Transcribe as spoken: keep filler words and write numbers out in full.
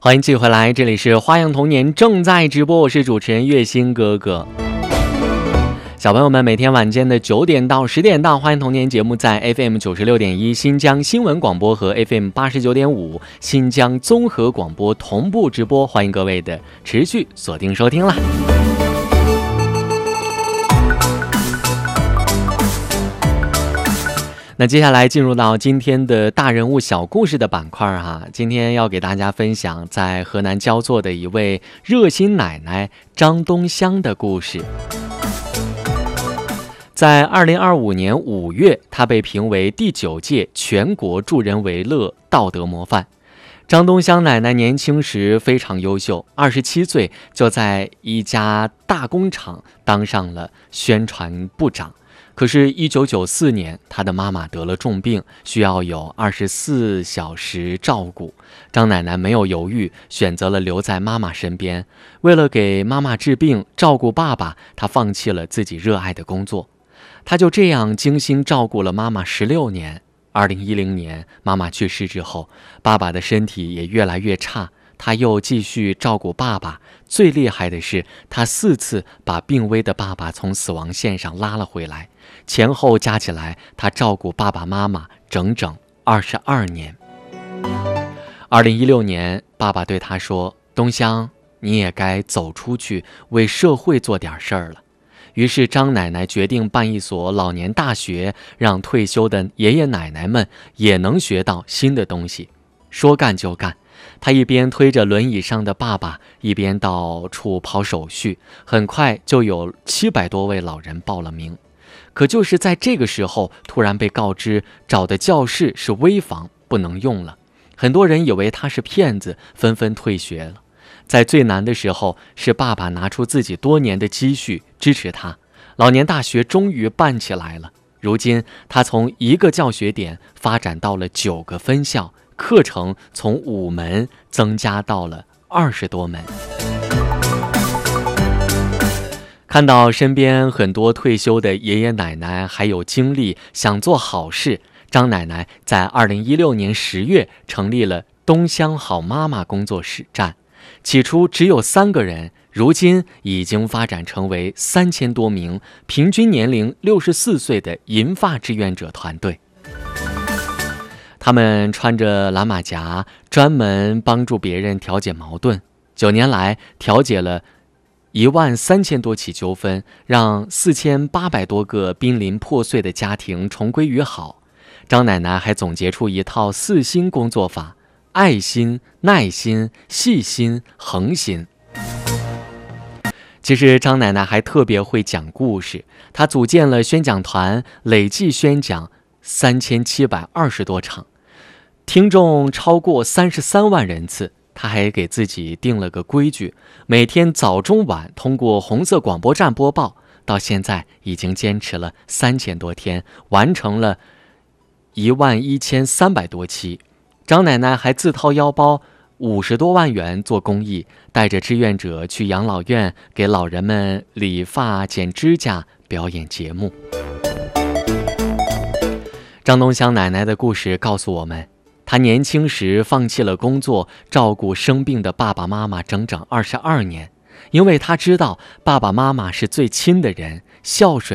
欢迎继续回来，这里是花样童年正在直播，我是主持人月星哥哥。小朋友们，每天晚间的九点到十点到，花样童年节目在 F M 九十六点一新疆新闻广播和 F M 八十九点五新疆综合广播同步直播，欢迎各位的持续锁定收听啦。那接下来进入到今天的大人物小故事的板块哈，今天要给大家分享在河南焦作的一位热心奶奶张东香的故事。在二零二五年五月，她被评为第九届全国助人为乐道德模范。张东香奶奶年轻时非常优秀，二十七岁就在一家大工厂当上了宣传部长。可是一九九四年，他的妈妈得了重病，需要有二十四小时照顾。张奶奶没有犹豫，选择了留在妈妈身边。为了给妈妈治病，照顾爸爸，她放弃了自己热爱的工作。她就这样精心照顾了妈妈十六年。二零一零年，妈妈去世之后，爸爸的身体也越来越差。他又继续照顾爸爸，最厉害的是，他四次把病危的爸爸从死亡线上拉了回来，前后加起来，他照顾爸爸妈妈整整二十二年。二零一六年，爸爸对他说：“东香，你也该走出去，为社会做点事儿了。”于是张奶奶决定办一所老年大学，让退休的爷爷奶奶们也能学到新的东西。说干就干，他一边推着轮椅上的爸爸，一边到处跑手续，很快就有七百多位老人报了名。可就是在这个时候，突然被告知找的教室是危房，不能用了。很多人以为他是骗子，纷纷退学了。在最难的时候，是爸爸拿出自己多年的积蓄支持他，老年大学终于办起来了。如今他从一个教学点发展到了九个分校，课程从五门增加到了二十多门。看到身边很多退休的爷爷奶奶还有精力想做好事，张奶奶在二零一六年十月成立了东香好妈妈工作室站。起初只有三个人，如今已经发展成为三千多名，平均年龄六十四岁的银发志愿者团队。他们穿着蓝马甲，专门帮助别人调解矛盾。九年来，调解了一万三千多起纠纷，让四千八百多个濒临破碎的家庭重归于好。张奶奶还总结出一套四心工作法：爱心、耐心、细心、恒心。其实张奶奶还特别会讲故事，她组建了宣讲团，累计宣讲三千七百二十多场，听众超过三十三万人次。她还给自己定了个规矩，每天早中晚通过红色广播站播报，到现在已经坚持了三千多天，完成了一万一千三百多期。张奶奶还自掏腰包五十多万元做公益，带着志愿者去养老院给老人们理发、剪指甲、表演节目。张东香奶奶的故事告诉我们，她年轻时放弃了工作，照顾生病的爸爸妈妈整整二十二年，因为她知道爸爸妈妈是最亲的人，孝顺